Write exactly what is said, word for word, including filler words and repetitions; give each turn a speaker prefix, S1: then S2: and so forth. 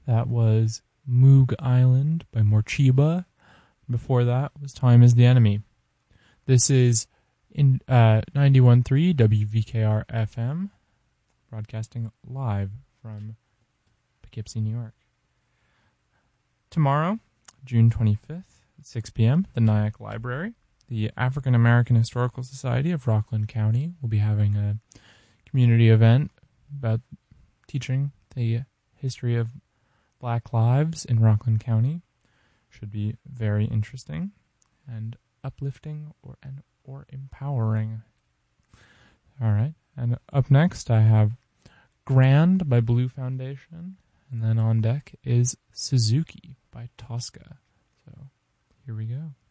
S1: That was Moog Island by Morcheeba. Before that was Time is the Enemy. This is in uh, ninety-one point three W V K R F M, broadcasting live from Poughkeepsie, New York. Tomorrow, June twenty-fifth, at six p.m., the Nyack Library, the African American Historical Society of Rockland County will be having a community event about teaching the history of Black lives in Rockland County. Should be very interesting and uplifting or and or empowering. All right, and up next I have Grand by Blue Foundation, and then on deck is Suzuki by Tosca. So here we go.